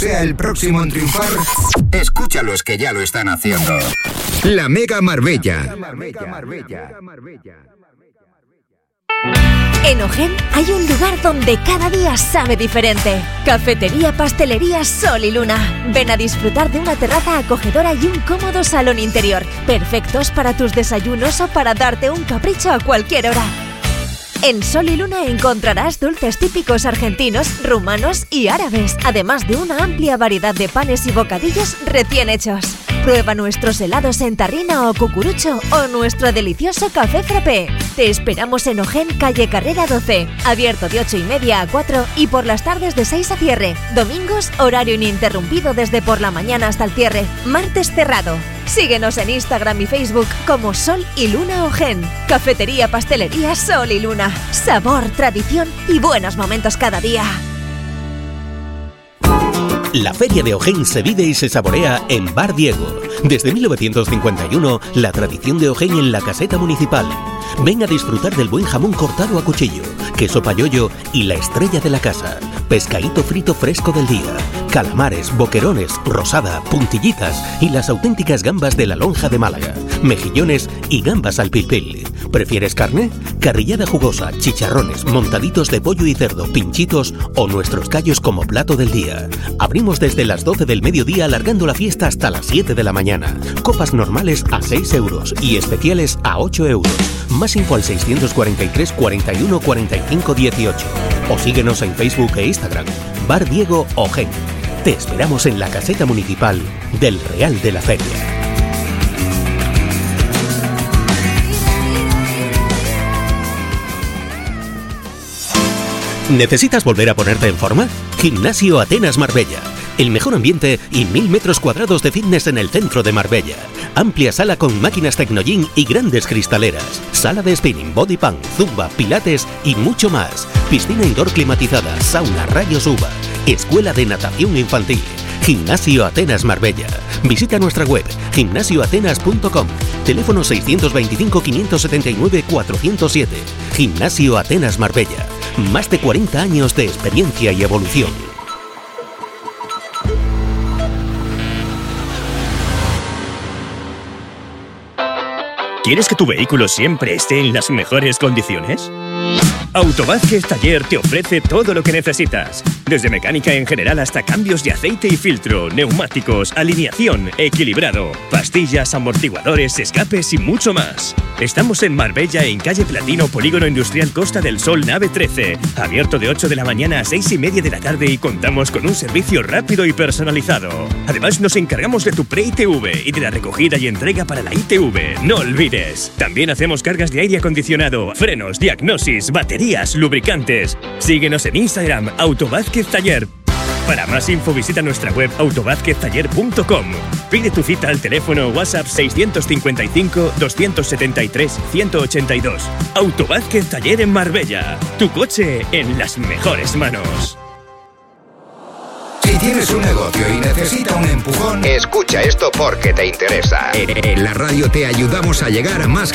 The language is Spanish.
sea el próximo en triunfar, escucha a los que ya lo están haciendo. La Mega Marbella. En Ojén hay un lugar donde cada día sabe diferente. Cafetería Pastelería Sol y Luna. Ven a disfrutar de una terraza acogedora y un cómodo salón interior, perfectos para tus desayunos o para darte un capricho a cualquier hora. En Sol y Luna encontrarás dulces típicos argentinos, rumanos y árabes, además de una amplia variedad de panes y bocadillos recién hechos. Prueba nuestros helados en tarrina o cucurucho o nuestro delicioso café frappé. Te esperamos en Ojén, calle Carrera 12, abierto de 8:30 a 4 y por las tardes de 6 a cierre. Domingos, horario ininterrumpido desde por la mañana hasta el cierre. Martes cerrado. Síguenos en Instagram y Facebook como Sol y Luna Ojén. Cafetería Pastelería Sol y Luna. Sabor, tradición y buenos momentos cada día. La Feria de Ojén se vive y se saborea en Bar Diego. Desde 1951, la tradición de Ojén en la caseta municipal. Ven a disfrutar del buen jamón cortado a cuchillo, queso payollo y la estrella de la casa. Pescadito frito fresco del día, calamares, boquerones, rosada, puntillitas y las auténticas gambas de la Lonja de Málaga, mejillones y gambas al pil pil. ¿Prefieres carne? Carrillada jugosa, chicharrones, montaditos de pollo y cerdo, pinchitos o nuestros callos como plato del día. Abrimos desde las 12 del mediodía alargando la fiesta hasta las 7 de la mañana. Copas normales a 6 euros y especiales a 8 euros. Más info al 643 41 45 18 o síguenos en Facebook e Instagram. Bar Diego Ojén. Te esperamos en la caseta municipal del Real de la Feria. ¿Necesitas volver a ponerte en forma? Gimnasio Atenas Marbella. El mejor ambiente y 1000 metros cuadrados de fitness en el centro de Marbella. Amplia sala con máquinas Tecnogym y grandes cristaleras. Sala de spinning, body pump, zumba, pilates y mucho más. Piscina indoor climatizada, sauna, rayos UVA. Escuela de natación infantil. Gimnasio Atenas Marbella. Visita nuestra web gimnasioatenas.com. Teléfono 625 579 407. Gimnasio Atenas Marbella. Más de 40 años de experiencia y evolución. ¿Quieres que tu vehículo siempre esté en las mejores condiciones? Autovázquez Taller te ofrece todo lo que necesitas. Desde mecánica en general hasta cambios de aceite y filtro, neumáticos, alineación, equilibrado, pastillas, amortiguadores, escapes y mucho más. Estamos en Marbella, en calle Platino, Polígono Industrial Costa del Sol, nave 13. Abierto de 8 de la mañana a 6:30 de la tarde y contamos con un servicio rápido y personalizado. Además nos encargamos de tu pre-ITV y de la recogida y entrega para la ITV. No olvides. También hacemos cargas de aire acondicionado, frenos, diagnosis, baterías, lubricantes. Síguenos en Instagram, Autovázquez Taller. Para más info visita nuestra web autovázqueztaller.com. Pide tu cita al teléfono WhatsApp 655 273 182. Autovázquez Taller en Marbella. Tu coche en las mejores manos. Si tienes un negocio y necesita un empujón, escucha esto porque te interesa. En la radio te ayudamos a llegar a más